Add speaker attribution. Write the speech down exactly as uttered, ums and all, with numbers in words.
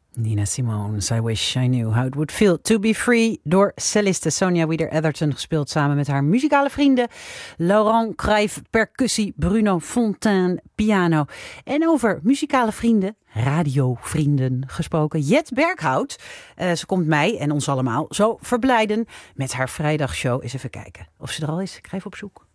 Speaker 1: Nina Simone's I Wish I Knew How It Would Feel To Be Free door celliste Sonja Wieder-Etherton, gespeeld samen met haar muzikale vrienden Laurent Crijf, percussie, Bruno Fontaine, piano. En over muzikale vrienden, radiovrienden gesproken, Jet Berghout. Uh, ze komt mij en ons allemaal zo verblijden met haar vrijdagshow. Eens even kijken of ze er al is. Ik ga even op zoek.